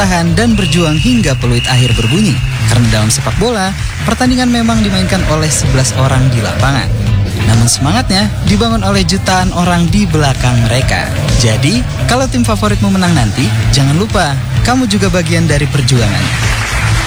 bertahan dan berjuang hingga peluit akhir berbunyi. Karena dalam sepak bola, pertandingan memang dimainkan oleh 11 orang di lapangan. Namun semangatnya dibangun oleh jutaan orang di belakang mereka. Jadi, kalau tim favoritmu menang nanti, jangan lupa, kamu juga bagian dari perjuangan.